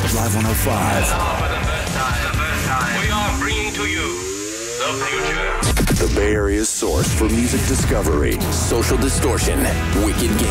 Live 105. For the first time, we are bringing to you the future. The Bay Area's source for music discovery. Social Distortion. Wicked Game.